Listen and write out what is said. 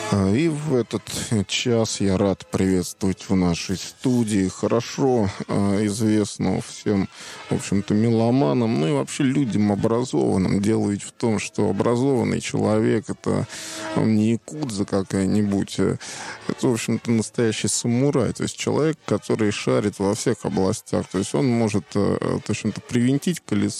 И в этот час я рад приветствовать в нашей студии хорошо известного всем, в общем-то, меломанам, ну и вообще людям образованным. Дело ведь в том, что образованный человек — это не якудза какая-нибудь, это, в общем-то, настоящий самурай, то есть человек, который шарит во всех областях, то есть он может, в общем-то, привинтить колесо